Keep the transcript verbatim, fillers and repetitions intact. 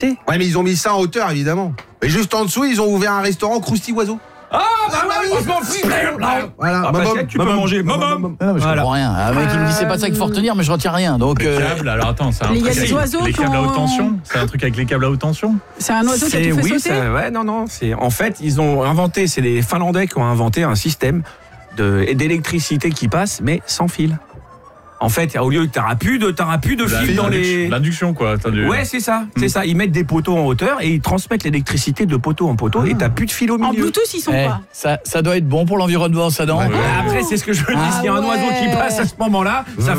Ouais, mais ils ont mis ça en hauteur, évidemment. Et juste en dessous, ils ont ouvert un restaurant Krusty Oiseau. Ah, bah oui, je m'en fiche. Voilà, Ah, Pascal, tu peux manger. Maman. Non, mais je Voilà. comprends rien. Un mec qui me dit c'est pas ça qu'il faut retenir, mais je retiens rien. Donc Les euh, câbles, alors attends, c'est un Il y a truc des avec oiseaux les câbles à qui haute ont- tension. C'est un truc avec les câbles à haute tension. C'est un oiseau qui a C'est tout fait oui, sauter. ça, ouais, non, non. C'est en fait, ils ont inventé. C'est les Finlandais qui ont inventé un système de d'électricité qui passe, mais sans fil. En fait, au lieu que t'auras plus de, t'auras plus de fil dans les. L'induction, quoi. T'as du- Ouais, c'est ça, c'est ça. Ils mettent des poteaux en hauteur et ils transmettent l'électricité de poteau en poteau et t'as plus de fil au En milieu. Bluetooth, ils sont eh, quoi? ça, ça doit être bon pour l'environnement, ça non? Ouais, Après, c'est ce que je veux dire. Ah S'il y a un oiseau qui ouais. passe à ce moment-là, ça